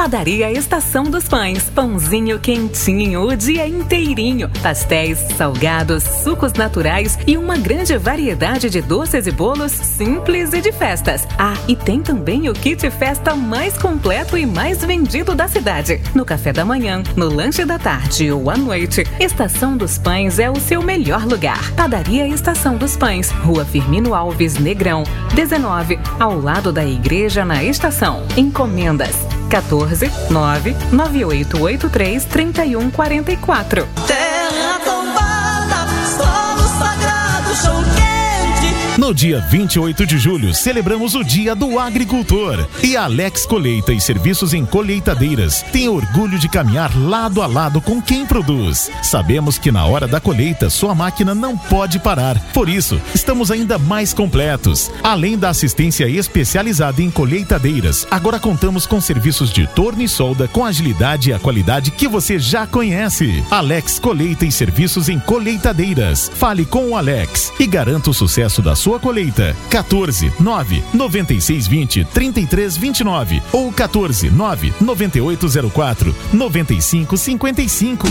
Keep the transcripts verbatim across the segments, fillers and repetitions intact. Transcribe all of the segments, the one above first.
Padaria Estação dos Pães. Pãozinho quentinho o dia inteirinho. Pastéis, salgados, sucos naturais e uma grande variedade de doces e bolos simples e de festas. Ah, e tem também o kit festa mais completo e mais vendido da cidade. No café da manhã, no lanche da tarde ou à noite, Estação dos Pães é o seu melhor lugar. Padaria Estação dos Pães, Rua Firmino Alves Negrão, dezenove, ao lado da igreja na estação. Encomendas quatorze, nove, nove oito oito três, três um quatro quatro. Terra tombada, solo sagrado, chão quente. No dia vinte e oito de julho, celebramos o Dia do Agricultor. E a Alex Colheita e Serviços em Colheitadeiras tem orgulho de caminhar lado a lado com quem produz. Sabemos que na hora da colheita, sua máquina não pode parar. Por isso, estamos ainda mais completos. Além da assistência especializada em colheitadeiras, agora contamos com serviços de torno e solda com agilidade e a qualidade que você já conhece. Alex Colheita e Serviços em Colheitadeiras. Fale com o Alex e garanta o sucesso da sua colheita. quatorze, nove, noventa e seis vinte, trinta e três vinte e nove ou quatorze, nove, noventa e oito zero quatro, noventa e cinco cinquenta e cinco.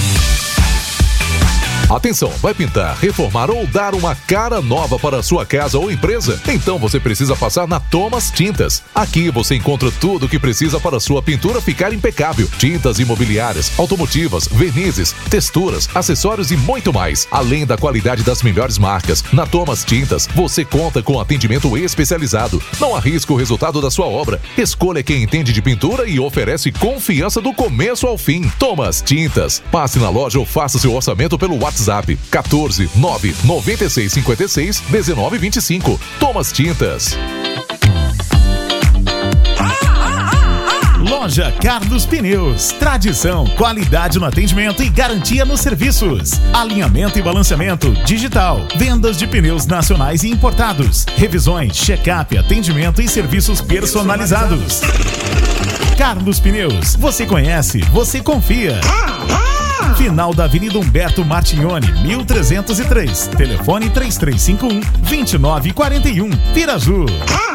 Atenção, vai pintar, reformar ou dar uma cara nova para a sua casa ou empresa? Então você precisa passar na Thomas Tintas. Aqui você encontra tudo o que precisa para a sua pintura ficar impecável. Tintas imobiliárias, automotivas, vernizes, texturas, acessórios e muito mais. Além da qualidade das melhores marcas, na Thomas Tintas você conta com atendimento especializado. Não arrisca o resultado da sua obra. Escolha quem entende de pintura e oferece confiança do começo ao fim. Thomas Tintas. Passe na loja ou faça seu orçamento pelo WhatsApp. WhatsApp quatorze, nove, noventa e seis cinquenta e seis, dezenove vinte e cinco. Thomas Tintas. Loja Carlos Pneus. Tradição, qualidade no atendimento e garantia nos serviços. Alinhamento e balanceamento digital. Vendas de pneus nacionais e importados. Revisões, check-up, atendimento e serviços personalizados. Carlos Pneus. Você conhece, você confia. Final da Avenida Humberto Martignoni, mil trezentos e três. Telefone três três cinco um, dois nove quatro um. Piraju.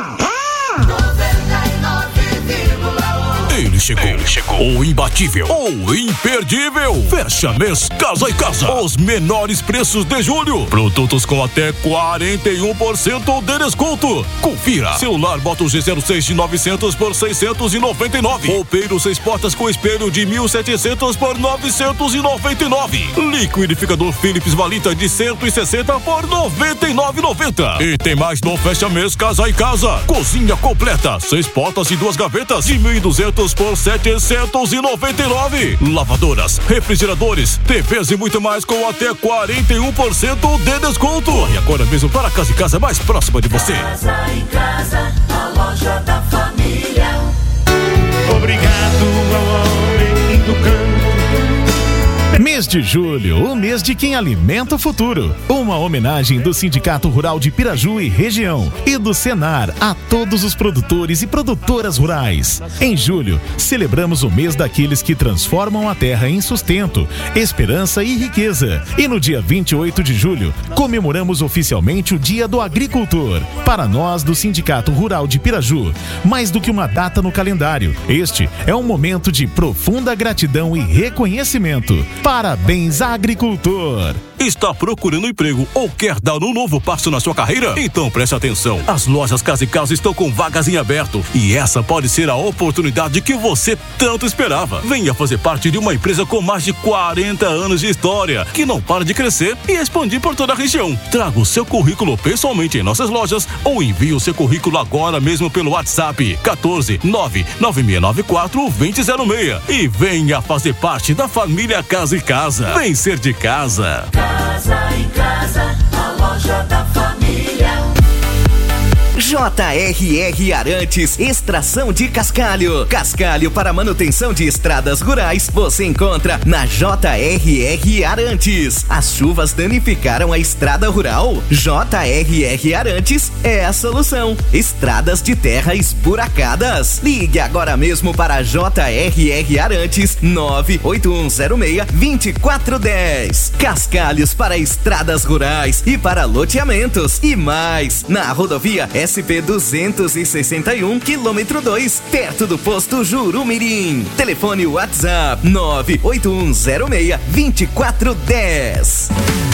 Ele chegou. Ele chegou. O imbatível. O imperdível. Fecha mês Casa e Casa. Os menores preços de julho. Produtos com até quarenta e um por cento de desconto. Confira. Celular Moto G zero seis de novecentos por seiscentos e noventa e nove. Roupeiro seis portas com espelho de mil e setecentos por novecentos e noventa e nove. Liquidificador Philips Valita de cento e sessenta por noventa e nove reais e noventa centavos. E tem mais no Fecha Mês Casa e Casa. Cozinha completa. Seis portas e duas gavetas de mil e duzentos por setecentos e noventa e nove. Lavadoras, refrigeradores, T Vs e muito mais com até quarenta e um por cento de desconto. Corre agora mesmo para a Casa e Casa mais próxima de você. Casa em Casa, a loja da família. Obrigado ao homem do campo. Mês de julho, o mês de quem alimenta o futuro. Uma homenagem do Sindicato Rural de Piraju e região e do Senar a todos os produtores e produtoras rurais. Em julho, celebramos o mês daqueles que transformam a terra em sustento, esperança e riqueza. E no dia vinte e oito de julho, comemoramos oficialmente o Dia do Agricultor. Para nós do Sindicato Rural de Piraju, mais do que uma data no calendário, este é um momento de profunda gratidão e reconhecimento. Parabéns, agricultor! Está procurando emprego ou quer dar um novo passo na sua carreira? Então preste atenção. As lojas Casa e Casa estão com vagas em aberto e essa pode ser a oportunidade que você tanto esperava. Venha fazer parte de uma empresa com mais de quarenta anos de história, que não para de crescer e expandir por toda a região. Traga o seu currículo pessoalmente em nossas lojas ou envie o seu currículo agora mesmo pelo WhatsApp quatorze, nove, nove seis nove quatro, dois zero zero seis e venha fazer parte da família Casa e Casa. Vem ser de casa. Casa em Casa, a loja da família. J R R Arantes, extração de cascalho. Cascalho para manutenção de estradas rurais, você encontra na J R R Arantes. As chuvas danificaram a estrada rural? J R R Arantes é a solução. Estradas de terra esburacadas. Ligue agora mesmo para J R R Arantes nove oito um zero seis, dois quatro um zero. Cascalhos para estradas rurais e para loteamentos e mais. Na rodovia S P duzentos e sessenta e um, quilômetro dois, perto do posto Jurumirim. Telefone WhatsApp nove oito um zero seis, dois quatro um zero.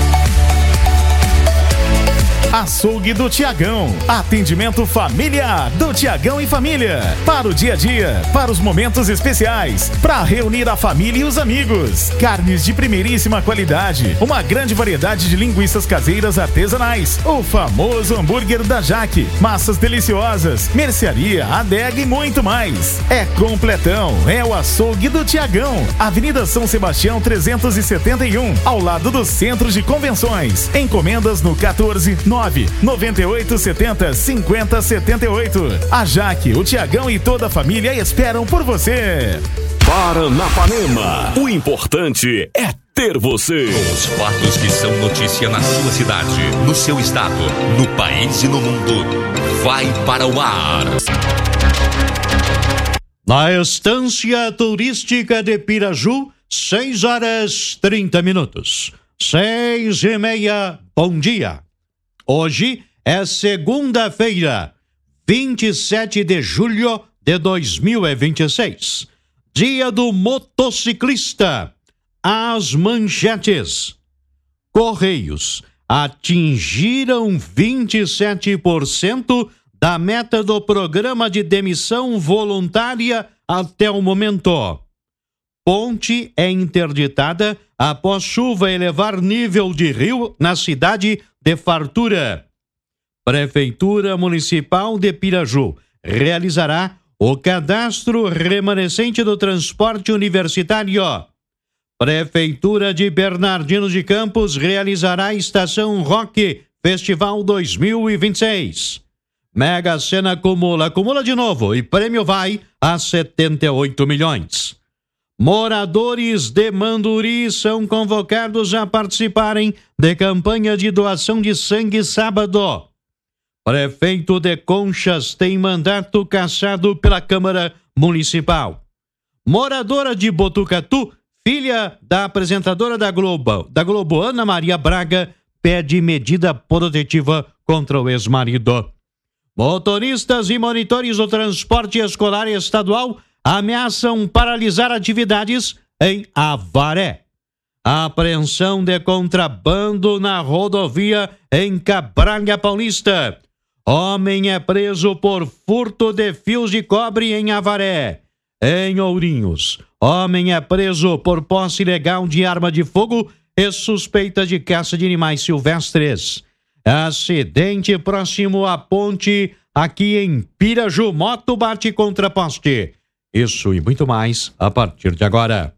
Açougue do Tiagão. Atendimento familiar do Tiagão e família. Para o dia a dia, para os momentos especiais, para reunir a família e os amigos. Carnes de primeiríssima qualidade. Uma grande variedade de linguiças caseiras artesanais. O famoso hambúrguer da Jaque. Massas deliciosas. Mercearia, adega e muito mais. É completão. É o Açougue do Tiagão. Avenida São Sebastião trezentos e setenta e um. Ao lado do Centro de Convenções. Encomendas no quatorze nove nove oito sete zero cinco zero sete oito. A Jaque, o Tiagão e toda a família esperam por você. Paranapanema, o importante é ter você. Os fatos que são notícia na sua cidade, no seu estado, no país e no mundo, vai para o ar. Na Estância Turística de Piraju, seis horas trinta minutos. Seis e meia, bom dia. Hoje é segunda-feira, vinte e sete de julho de dois mil e vinte e seis. Dia do motociclista. As manchetes. Correios atingiram vinte e sete por cento da meta do programa de demissão voluntária até o momento. Ponte é interditada após chuva elevar nível de rio na cidade de Fartura. Prefeitura Municipal de Piraju realizará o cadastro remanescente do transporte universitário. Prefeitura de Bernardino de Campos realizará a Estação Rock Festival dois mil e vinte e seis. Mega Sena acumula, acumula de novo e prêmio vai a setenta e oito milhões. Moradores de Manduri são convocados a participarem de campanha de doação de sangue sábado. Prefeito de Conchas tem mandato cassado pela Câmara Municipal. Moradora de Botucatu, filha da apresentadora da Globo, da Globo Ana Maria Braga, pede medida protetiva contra o ex-marido. Motoristas e monitores do transporte escolar estadual ameaçam paralisar atividades em Avaré. A apreensão de contrabando na rodovia em Cabralha Paulista. Homem é preso por furto de fios de cobre em Avaré. Em Ourinhos, homem é preso por posse ilegal de arma de fogo e suspeita de caça de animais silvestres. Acidente próximo à ponte aqui em Piraju. Moto bate contra poste. Isso e muito mais a partir de agora.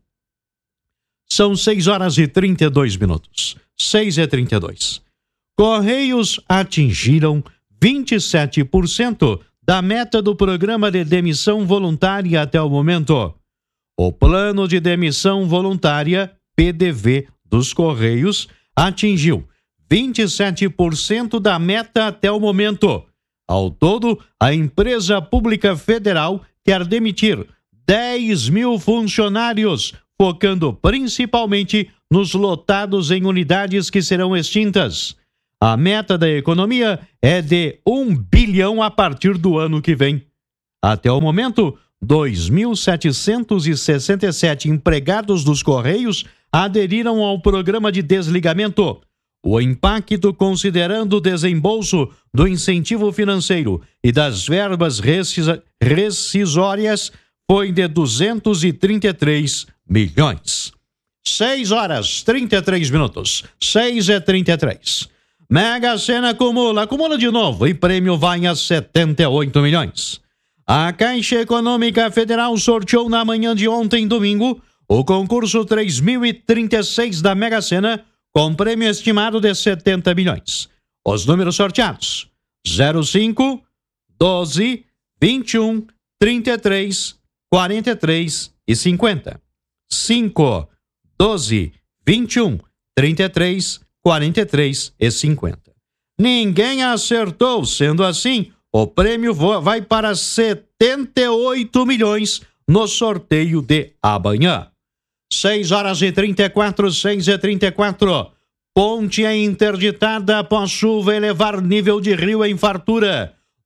São seis horas e trinta e dois minutos. seis e trinta e dois. Correios atingiram vinte e sete por cento da meta do programa de demissão voluntária até o momento. O plano de demissão voluntária, P D V, dos Correios atingiu vinte e sete por cento da meta até o momento. Ao todo, a empresa pública federal quer demitir dez mil funcionários, focando principalmente nos lotados em unidades que serão extintas. A meta da economia é de um bilhão a partir do ano que vem. Até o momento, dois mil setecentos e sessenta e sete empregados dos Correios aderiram ao programa de desligamento. O impacto, considerando o desembolso do incentivo financeiro e das verbas rescis- rescisórias, foi de duzentos e trinta e três milhões. seis horas, trinta e três minutos. seis e trinta e três. Mega Sena acumula, acumula de novo e prêmio vai a setenta e oito milhões. A Caixa Econômica Federal sorteou na manhã de ontem, domingo, o concurso três mil e trinta e seis da Mega Sena, com prêmio estimado de setenta milhões. Os números sorteados: zero cinco, doze, vinte e um, trinta e três, quarenta e três e cinquenta. cinco, doze, vinte e um, trinta e três, quarenta e três e cinquenta. Ninguém acertou, sendo assim, o prêmio vai para setenta e oito milhões no sorteio de amanhã. seis horas e trinta e quatro, seis e trinta e quatro. Ponte é interditada após chuva elevar nível de rio em Fartura.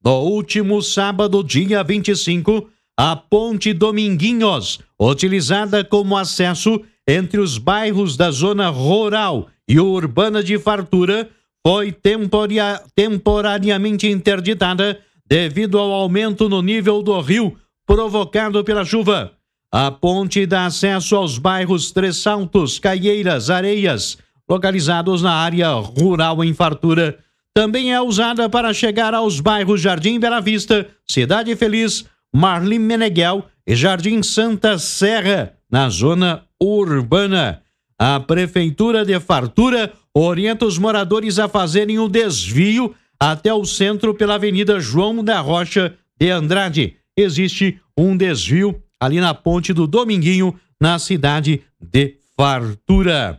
No último sábado, dia vinte e cinco, a Ponte Dominguinhos, utilizada como acesso entre os bairros da zona rural e urbana de Fartura, foi temporia, temporariamente interditada devido ao aumento no nível do rio provocado pela chuva. A ponte dá acesso aos bairros Três Saltos, Caieiras, Areias, localizados na área rural em Fartura. Também é usada para chegar aos bairros Jardim Bela Vista, Cidade Feliz, Marlim Meneghel e Jardim Santa Serra, na zona urbana. A Prefeitura de Fartura orienta os moradores a fazerem o desvio até o centro pela Avenida João da Rocha de Andrade. Existe um desvio ali na Ponte do Dominguinho, na cidade de Fartura.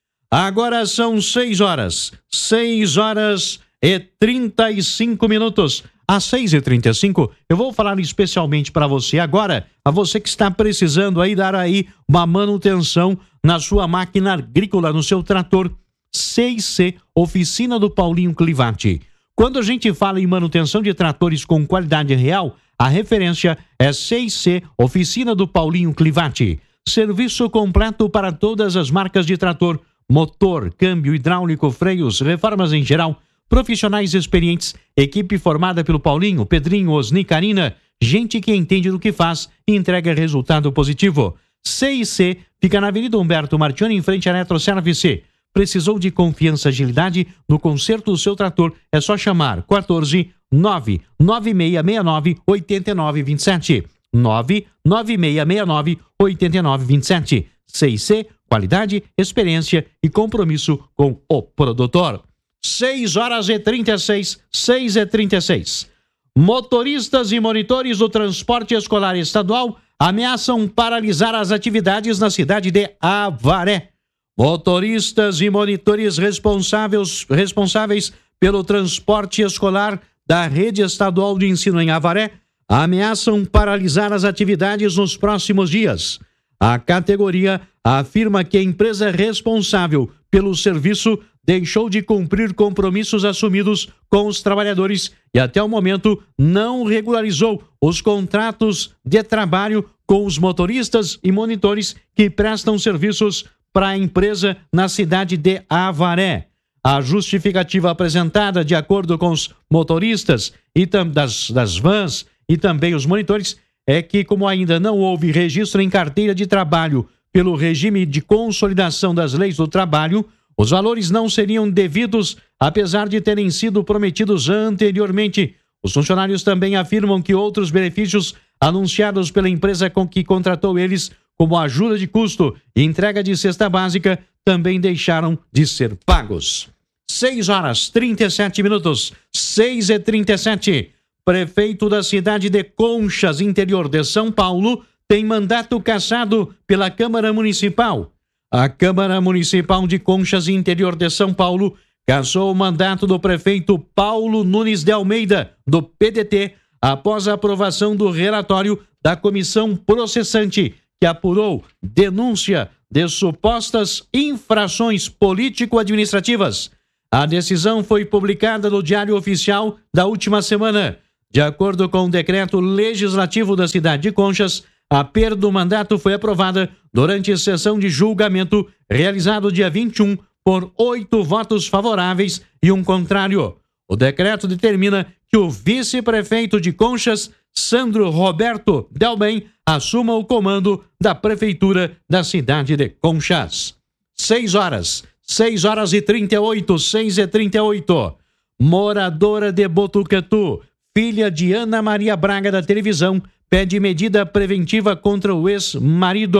Agora são seis horas, seis horas e trinta e cinco minutos. Às seis e trinta e cinco, eu vou falar especialmente para você agora, a você que está precisando aí dar aí uma manutenção na sua máquina agrícola, no seu trator. C e C, Oficina do Paulinho Clivati. Quando a gente fala em manutenção de tratores com qualidade real, a referência é C e C, Oficina do Paulinho Clivati. Serviço completo para todas as marcas de trator, motor, câmbio hidráulico, freios, reformas em geral, profissionais experientes, equipe formada pelo Paulinho, Pedrinho, Osni, Karina, gente que entende do que faz e entrega resultado positivo. C e C fica na Avenida Humberto Martione, em frente à Eletroservice. Precisou de confiança e agilidade no conserto do seu trator? É só chamar quatorze, nove nove seis seis nove, oito nove dois sete. nove nove seis seis nove, oito nove dois sete. C e C, qualidade, experiência e compromisso com o produtor. seis horas e trinta e seis, seis e trinta e seis. Motoristas e monitores do transporte escolar estadual ameaçam paralisar as atividades na cidade de Avaré. Motoristas e monitores responsáveis, responsáveis pelo transporte escolar da rede estadual de ensino em Avaré ameaçam paralisar as atividades nos próximos dias. A categoria afirma que a empresa responsável pelo serviço deixou de cumprir compromissos assumidos com os trabalhadores e até o momento não regularizou os contratos de trabalho com os motoristas e monitores que prestam serviços para a empresa na cidade de Avaré. A justificativa apresentada, de acordo com os motoristas e tam, das, das vans e também os monitores, é que, como ainda não houve registro em carteira de trabalho pelo regime de consolidação das leis do trabalho, os valores não seriam devidos, apesar de terem sido prometidos anteriormente. Os funcionários também afirmam que outros benefícios anunciados pela empresa com que contratou eles, como ajuda de custo e entrega de cesta básica, também deixaram de ser pagos. seis horas, trinta e sete minutos, seis e trinta e sete. Prefeito da cidade de Conchas, interior de São Paulo, tem mandato cassado pela Câmara Municipal. A Câmara Municipal de Conchas, interior de São Paulo, cassou o mandato do prefeito Paulo Nunes de Almeida, do P D T, após a aprovação do relatório da comissão processante, que apurou denúncia de supostas infrações político-administrativas. A decisão foi publicada no Diário Oficial da última semana. De acordo com o decreto legislativo da cidade de Conchas, a perda do mandato foi aprovada durante a sessão de julgamento realizado dia vinte e um por oito votos favoráveis e um contrário. O decreto determina que o vice-prefeito de Conchas, Sandro Roberto Delbem, assuma o comando da prefeitura da cidade de Conchas. seis horas, seis horas e trinta e oito, seis e trinta e oito. Moradora de Botucatu, filha de Ana Maria Braga da televisão, pede medida preventiva contra o ex-marido.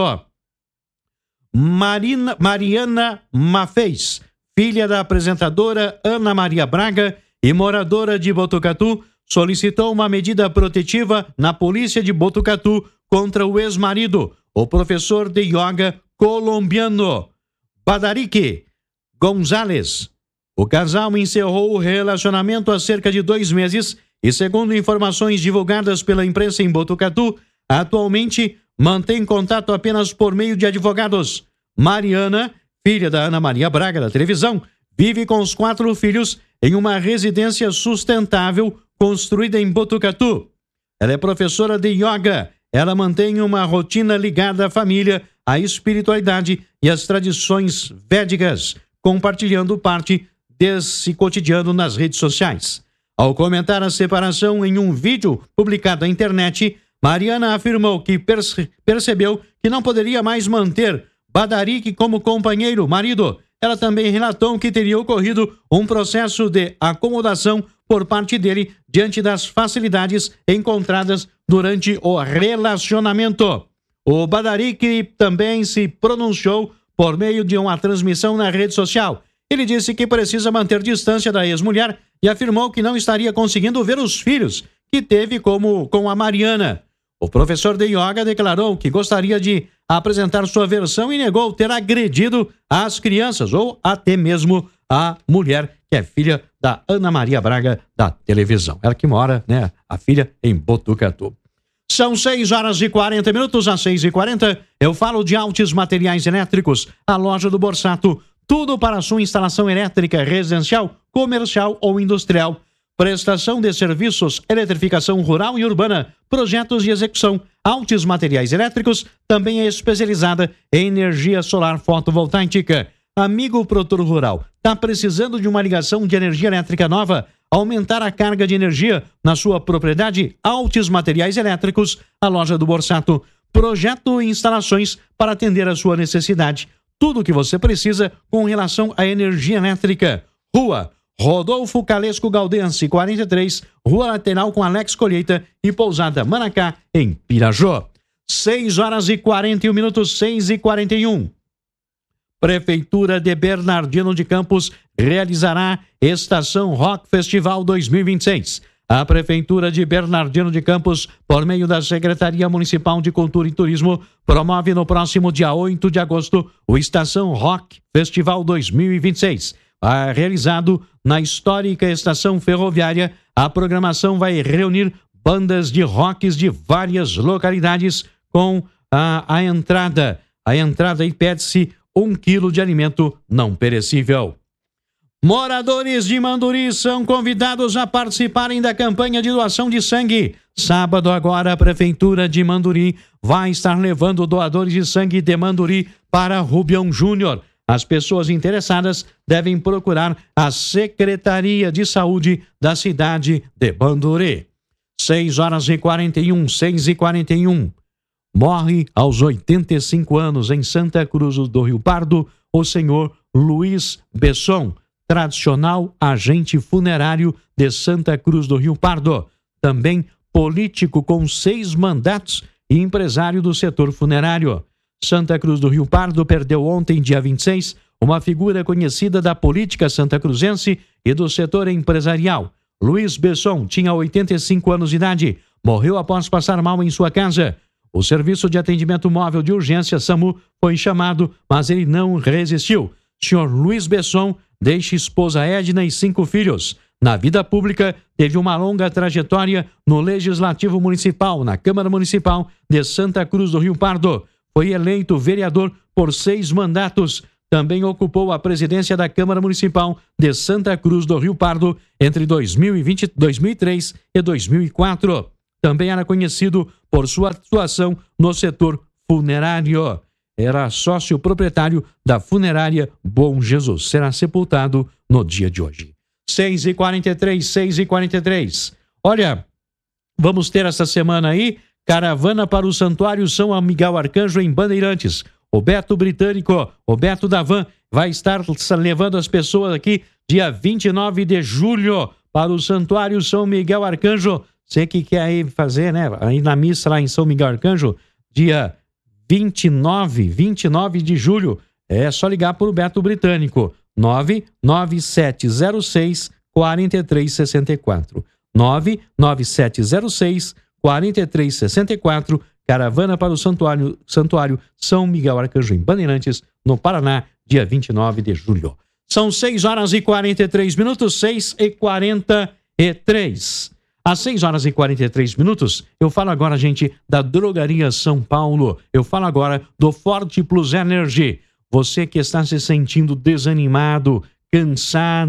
Marina, Mariana Mafez, filha da apresentadora Ana Maria Braga e moradora de Botucatu, solicitou uma medida protetiva na polícia de Botucatu contra o ex-marido, o professor de yoga colombiano Badarique Gonzalez. O casal encerrou o relacionamento há cerca de dois meses e, segundo informações divulgadas pela imprensa em Botucatu, atualmente mantém contato apenas por meio de advogados. Mariana, filha da Ana Maria Braga da televisão, vive com os quatro filhos em uma residência sustentável construída em Botucatu. Ela é professora de yoga. Ela mantém uma rotina ligada à família, à espiritualidade e às tradições védicas, compartilhando parte desse cotidiano nas redes sociais. Ao comentar a separação em um vídeo publicado na internet, Mariana afirmou que perce- percebeu que não poderia mais manter Badarik como companheiro, marido. Ela também relatou que teria ocorrido um processo de acomodação por parte dele diante das facilidades encontradas durante o relacionamento. O Badarik também se pronunciou por meio de uma transmissão na rede social. Ele disse que precisa manter distância da ex-mulher e afirmou que não estaria conseguindo ver os filhos que teve como com a Mariana. O professor de yoga declarou que gostaria de apresentar sua versão e negou ter agredido as crianças ou até mesmo a mulher, que é filha da Ana Maria Braga, da televisão. Ela que mora, né, a filha, em Botucatu. São seis horas e quarenta minutos, às seis e quarenta. Eu falo de Altis Materiais Elétricos, a loja do Borsato. Tudo para a sua instalação elétrica, residencial, comercial ou industrial. Prestação de serviços, eletrificação rural e urbana, projetos de execução. Altis Materiais Elétricos também é especializada em energia solar fotovoltaica. Amigo produtor rural, está precisando de uma ligação de energia elétrica nova? Aumentar a carga de energia na sua propriedade? Altis Materiais Elétricos, a loja do Borsato. Projeto e instalações para atender a sua necessidade. Tudo o que você precisa com relação à energia elétrica. Rua Rodolfo Calesco Galdense, quarenta e três, Rua Lateral com Alex Colheita e Pousada Manacá, em Pirajó. seis horas e quarenta e um minutos, seis e quarenta e um. Prefeitura de Bernardino de Campos realizará Estação Rock Festival dois mil e vinte e seis. A Prefeitura de Bernardino de Campos, por meio da Secretaria Municipal de Cultura e Turismo, promove no próximo dia oito de agosto o Estação Rock Festival dois mil e vinte e seis. Ah, realizado na histórica estação ferroviária, a programação vai reunir bandas de rocks de várias localidades com a, a entrada. A entrada aí pede-se um quilo de alimento não perecível. Moradores de Manduri são convidados a participarem da campanha de doação de sangue. Sábado agora, a Prefeitura de Manduri vai estar levando doadores de sangue de Manduri para Rubião Júnior. As pessoas interessadas devem procurar a Secretaria de Saúde da cidade de Manduri. seis horas e quarenta e um, seis e quarenta e um. Morre aos oitenta e cinco anos em Santa Cruz do Rio Pardo o senhor Luiz Besson, tradicional agente funerário de Santa Cruz do Rio Pardo, também político com seis mandatos e empresário do setor funerário. Santa Cruz do Rio Pardo perdeu ontem, dia vinte e seis, uma figura conhecida da política santacruzense e do setor empresarial. Luiz Besson tinha oitenta e cinco anos de idade, morreu após passar mal em sua casa. O Serviço de Atendimento Móvel de Urgência, SAMU, foi chamado, mas ele não resistiu. senhor Luiz Besson deixa esposa Edna e cinco filhos. Na vida pública, teve uma longa trajetória no Legislativo Municipal, na Câmara Municipal de Santa Cruz do Rio Pardo. Foi eleito vereador por seis mandatos. Também ocupou a presidência da Câmara Municipal de Santa Cruz do Rio Pardo entre dois mil e vinte, dois mil e três e dois mil e quatro. Também era conhecido por sua atuação no setor funerário. Era sócio proprietário da funerária Bom Jesus. Será sepultado no dia de hoje. seis e quarenta e três, seis e quarenta e três. Olha, vamos ter essa semana aí caravana para o Santuário São Miguel Arcanjo em Bandeirantes. O Beto Britânico, o Beto da Van, vai estar levando as pessoas aqui dia vinte e nove de julho para o Santuário São Miguel Arcanjo. Você que quer aí fazer, né? Aí na missa lá em São Miguel Arcanjo, dia vinte e nove, vinte e nove de julho, é só ligar para o Beto Britânico. nove nove sete zero seis, quatro três seis quatro. nove nove sete zero seis, quatro três seis quatro. Caravana para o Santuário, Santuário São Miguel Arcanjo em Bandeirantes, no Paraná, dia vinte e nove de julho. São seis horas e quarenta e três minutos, seis e quarenta e três. Às seis horas e quarenta e três minutos, eu falo agora, gente, da Drogaria São Paulo. Eu falo agora do Forte Plus Energy. Você que está se sentindo desanimado, cansado,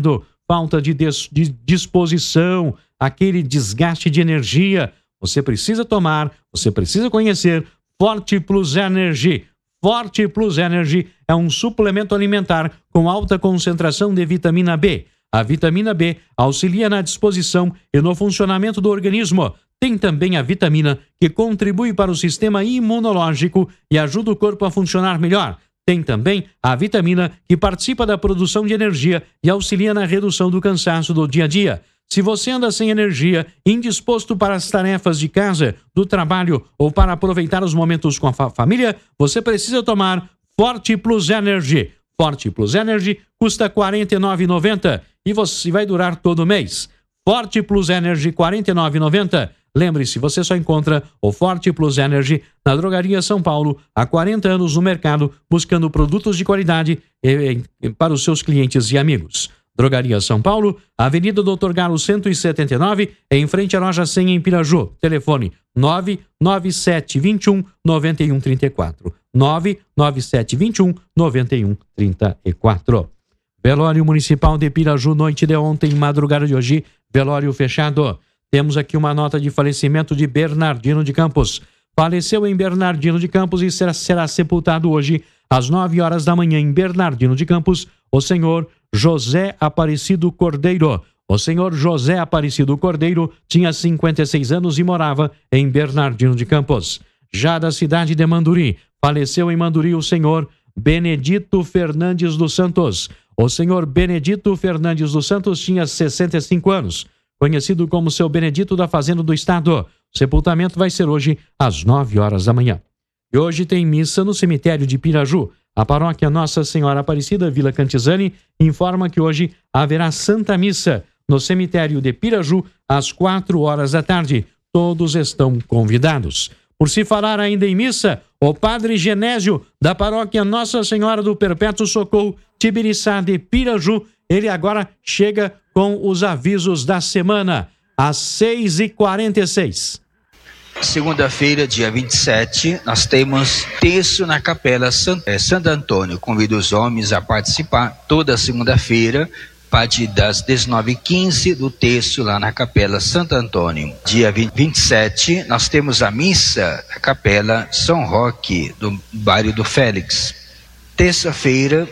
falta de, des, de disposição, aquele desgaste de energia. Você precisa tomar, você precisa conhecer Forte Plus Energy. Forte Plus Energy é um suplemento alimentar com alta concentração de vitamina B. A vitamina B auxilia na disposição e no funcionamento do organismo. Tem também a vitamina que contribui para o sistema imunológico e ajuda o corpo a funcionar melhor. Tem também a vitamina que participa da produção de energia e auxilia na redução do cansaço do dia a dia. Se você anda sem energia, indisposto para as tarefas de casa, do trabalho ou para aproveitar os momentos com a fa- família, você precisa tomar Forte Plus Energy. Forte Plus Energy custa quarenta e nove reais e noventa centavos e você vai durar todo mês. Forte Plus Energy quarenta e nove reais e noventa centavos. Lembre-se, você só encontra o Forte Plus Energy na Drogaria São Paulo, há quarenta anos no mercado, buscando produtos de qualidade eh, eh, para os seus clientes e amigos. Drogaria São Paulo, Avenida doutor Galo cento e setenta e nove, em frente à loja cem em Piraju. Telefone nove nove sete dois um nove um três quatro. nove nove sete dois um nove um três quatro. Velório Municipal de Piraju, noite de ontem, madrugada de hoje, velório fechado. Temos aqui uma nota de falecimento de Bernardino de Campos. Faleceu em Bernardino de Campos e será, será sepultado hoje às nove horas da manhã em Bernardino de Campos, o senhor José Aparecido Cordeiro. O senhor José Aparecido Cordeiro tinha cinquenta e seis anos e morava em Bernardino de Campos. Já da cidade de Manduri, faleceu em Manduri o senhor Benedito Fernandes dos Santos. O senhor Benedito Fernandes dos Santos tinha sessenta e cinco anos, conhecido como seu Benedito da Fazenda do Estado. O sepultamento vai ser hoje às nove horas da manhã. E hoje tem missa no cemitério de Piraju. A paróquia Nossa Senhora Aparecida, Vila Cantizani, informa que hoje haverá Santa Missa no cemitério de Piraju às quatro horas da tarde. Todos estão convidados. Por se falar ainda em missa, o padre Genésio, da paróquia Nossa Senhora do Perpétuo Socorro, Tibiriçá de Piraju, ele agora chega com os avisos da semana, às seis e quarenta e seis. Segunda-feira, dia vinte e sete, nós temos terço na Capela Sant, é, Santo Antônio. Convido os homens a participar toda segunda-feira, a partir das dezenove e quinze do terço lá na Capela Santo Antônio. Dia vinte e sete, nós temos a missa na Capela São Roque, do bairro do Félix. Terça-feira,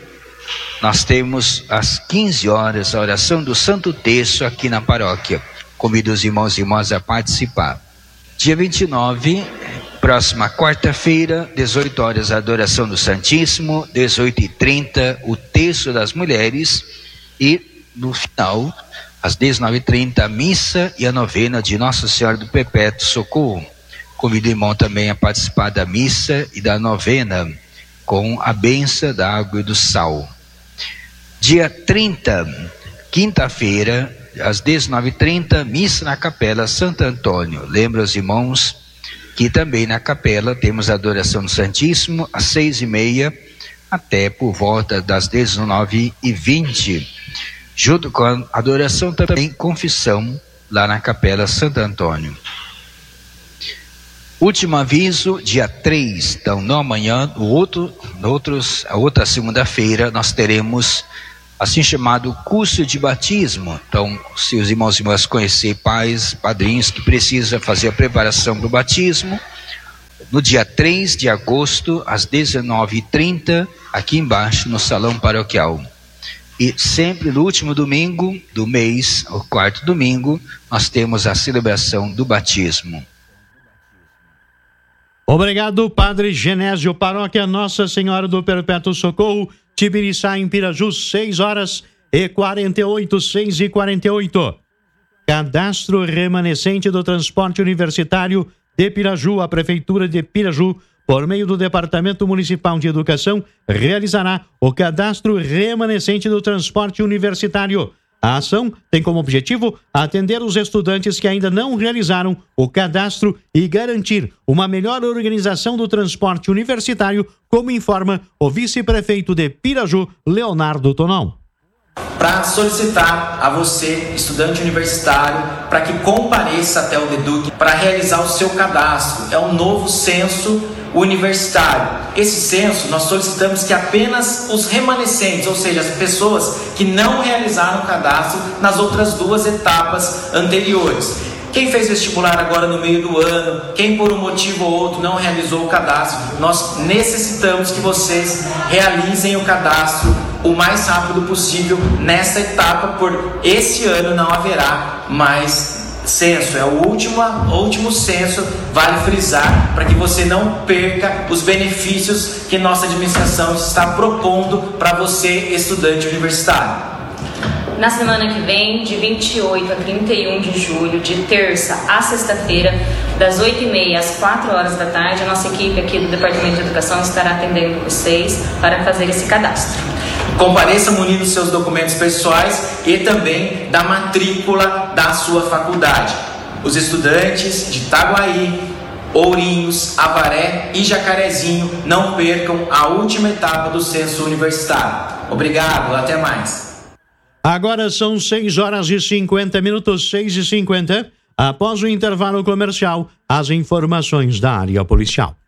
nós temos às quinze horas a oração do Santo Terço aqui na paróquia. Convido os irmãos e irmãs a participar. Dia vinte e nove, próxima quarta-feira, dezoito horas a adoração do Santíssimo, dezoito e trinta o Terço das Mulheres e no final, às dezenove e trinta, a missa e a novena de Nossa Senhora do Perpétuo Socorro. Convido o irmão também a participar da missa e da novena com a bênção da água e do sal. Dia trinta, quinta-feira, às dezenove e trinta, missa na Capela Santo Antônio. Lembra os irmãos que também na capela temos a adoração do Santíssimo às seis e meia até por volta das dezenove e vinte. Junto com a adoração também confissão lá na Capela Santo Antônio. Último aviso, dia três, então no amanhã, no outro, no outros, a outra segunda-feira, nós teremos assim chamado curso de batismo. Então, se os irmãos e irmãs conhecerem pais, padrinhos que precisam fazer a preparação para o batismo, no dia três de agosto, às dezenove e trinta, aqui embaixo no salão paroquial. E sempre no último domingo do mês, o quarto domingo, nós temos a celebração do batismo. Obrigado, Padre Genésio. Paróquia Nossa Senhora do Perpétuo Socorro, Tibiriçá, em Piraju, seis horas e quarenta e oito, seis e quarenta e oito. Cadastro remanescente do transporte universitário de Piraju. A Prefeitura de Piraju, por meio do Departamento Municipal de Educação, realizará o cadastro remanescente do transporte universitário. A ação tem como objetivo atender os estudantes que ainda não realizaram o cadastro e garantir uma melhor organização do transporte universitário, como informa o vice-prefeito de Piraju, Leonardo Tonon. Para solicitar a você, estudante universitário, para que compareça até o DEDUC para realizar o seu cadastro. É um novo censo universitário. Esse censo, nós solicitamos que apenas os remanescentes, ou seja, as pessoas que não realizaram o cadastro nas outras duas etapas anteriores. Quem fez vestibular agora no meio do ano, quem por um motivo ou outro não realizou o cadastro, nós necessitamos que vocês realizem o cadastro o mais rápido possível nessa etapa, por esse ano não haverá mais censo. É o último, o último censo, vale frisar, para que você não perca os benefícios que nossa administração está propondo para você, estudante universitário. Na semana que vem, de vinte e oito a trinta e um de julho, de terça a sexta-feira, das oito e meia às quatro horas da tarde, a nossa equipe aqui do Departamento de Educação estará atendendo vocês para fazer esse cadastro. Compareça munido dos seus documentos pessoais e também da matrícula da sua faculdade. Os estudantes de Itaguaí, Ourinhos, Avaré e Jacarezinho não percam a última etapa do censo universitário. Obrigado, até mais. Agora são seis horas e cinquenta minutos, seis e cinquenta. Após o intervalo comercial, as informações da área policial.